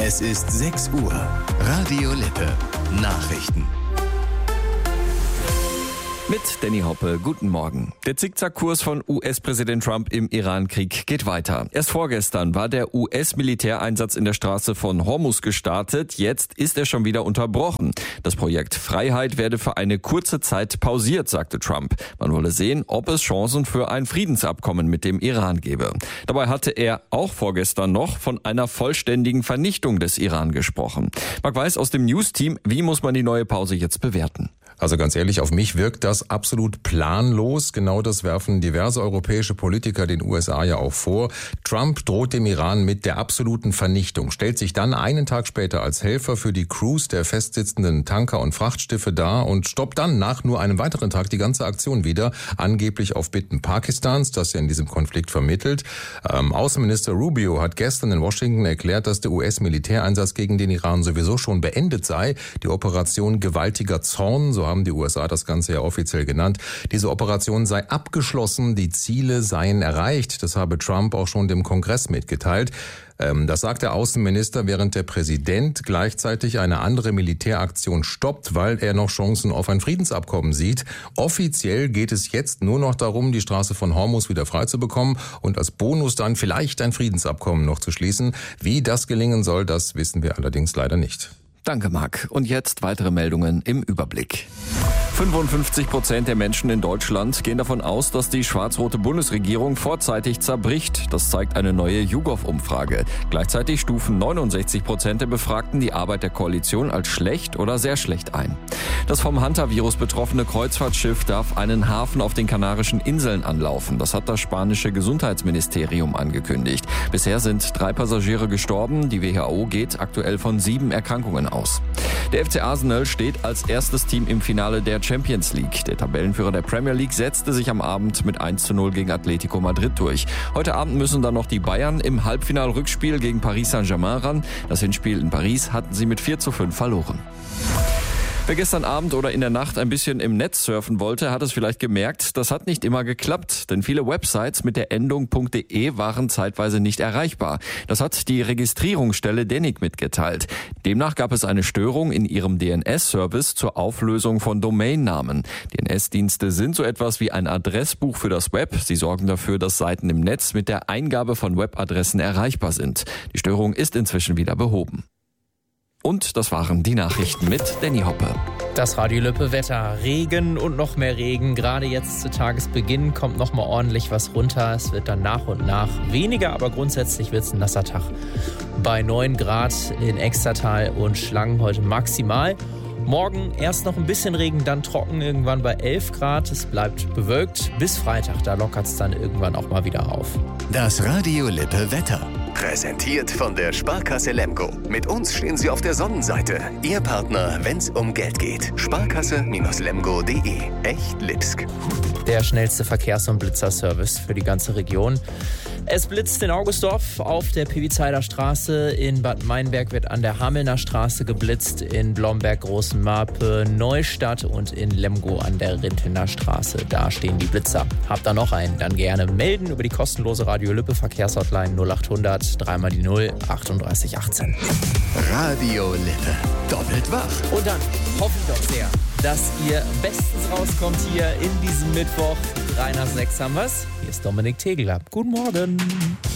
Es ist 6 Uhr. Radio Lippe. Nachrichten. Mit Danny Hoppe, guten Morgen. Der Zickzackkurs von US-Präsident Trump im Iran-Krieg geht weiter. Erst vorgestern war der US-Militäreinsatz in der Straße von Hormuz gestartet. Jetzt ist er schon wieder unterbrochen. Das Projekt Freiheit werde für eine kurze Zeit pausiert, sagte Trump. Man wolle sehen, ob es Chancen für ein Friedensabkommen mit dem Iran gebe. Dabei hatte er auch vorgestern noch von einer vollständigen Vernichtung des Iran gesprochen. Marc Weiß aus dem News-Team, wie muss man die neue Pause jetzt bewerten? Also ganz ehrlich, auf mich wirkt das absolut planlos. Genau das werfen diverse europäische Politiker den USA ja auch vor. Trump droht dem Iran mit der absoluten Vernichtung, stellt sich dann einen Tag später als Helfer für die Crews der festsitzenden Tanker und Frachtschiffe dar und stoppt dann nach nur einem weiteren Tag die ganze Aktion wieder, angeblich auf Bitten Pakistans, das ja in diesem Konflikt vermittelt. Außenminister Rubio hat gestern in Washington erklärt, dass der US-Militäreinsatz gegen den Iran sowieso schon beendet sei. Die Operation Gewaltiger Zorn, so haben die USA das Ganze ja offiziell genannt. Diese Operation sei abgeschlossen, die Ziele seien erreicht. Das habe Trump auch schon dem Kongress mitgeteilt. Das sagt der Außenminister, während der Präsident gleichzeitig eine andere Militäraktion stoppt, weil er noch Chancen auf ein Friedensabkommen sieht. Offiziell geht es jetzt nur noch darum, die Straße von Hormuz wieder frei zu bekommen und als Bonus dann vielleicht ein Friedensabkommen noch zu schließen. Wie das gelingen soll, das wissen wir allerdings leider nicht. Danke, Marc. Und jetzt weitere Meldungen im Überblick. 55% der Menschen in Deutschland gehen davon aus, dass die schwarz-rote Bundesregierung vorzeitig zerbricht. Das zeigt eine neue YouGov-Umfrage. Gleichzeitig stufen 69% der Befragten die Arbeit der Koalition als schlecht oder sehr schlecht ein. Das vom Hantavirus betroffene Kreuzfahrtschiff darf einen Hafen auf den Kanarischen Inseln anlaufen. Das hat das spanische Gesundheitsministerium angekündigt. Bisher sind 3 Passagiere gestorben. Die WHO geht aktuell von 7 Erkrankungen aus. Der FC Arsenal steht als erstes Team im Finale der Champions League. Der Tabellenführer der Premier League setzte sich am Abend mit 1:0 gegen Atletico Madrid durch. Heute Abend müssen dann noch die Bayern im Halbfinal-Rückspiel gegen Paris Saint-Germain ran. Das Hinspiel in Paris hatten sie mit 4:5 verloren. Wer gestern Abend oder in der Nacht ein bisschen im Netz surfen wollte, hat es vielleicht gemerkt, das hat nicht immer geklappt, denn viele Websites mit der Endung .de waren zeitweise nicht erreichbar. Das hat die Registrierungsstelle DENIC mitgeteilt. Demnach gab es eine Störung in ihrem DNS-Service zur Auflösung von Domainnamen. DNS-Dienste sind so etwas wie ein Adressbuch für das Web. Sie sorgen dafür, dass Seiten im Netz mit der Eingabe von Webadressen erreichbar sind. Die Störung ist inzwischen wieder behoben. Und das waren die Nachrichten mit Danny Hoppe. Das Radio Lippe Wetter. Regen und noch mehr Regen. Gerade jetzt zu Tagesbeginn kommt noch mal ordentlich was runter. Es wird dann nach und nach weniger, aber grundsätzlich wird es ein nasser Tag. Bei 9 Grad in Extertal und Schlangen heute maximal. Morgen erst noch ein bisschen Regen, dann trocken, irgendwann bei 11 Grad. Es bleibt bewölkt bis Freitag, da lockert es dann irgendwann auch mal wieder auf. Das Radio Lippe Wetter. Präsentiert von der Sparkasse Lemgo. Mit uns stehen Sie auf der Sonnenseite. Ihr Partner, wenn's um Geld geht. Sparkasse-lemgo.de. Echt Lipsk. Der schnellste Verkehrs- und Blitzerservice für die ganze Region. Es blitzt in Augustdorf auf der Piwizeider Straße, in Bad Meinberg wird an der Hamelner Straße geblitzt, in Blomberg, Großenmarpe, Neustadt und in Lemgo an der Rintelner Straße. Da stehen die Blitzer. Habt ihr noch einen? Dann gerne melden über die kostenlose Radio Lippe Verkehrshotline 0800 3 die 0 38 18. Radio Lippe. Doppelt wach. Und dann hoffe ich doch sehr, dass ihr bestens rauskommt hier in diesem Mittwoch. 3 nach 6 haben wir's. Hier ist Dominik Tegeler. Guten Morgen.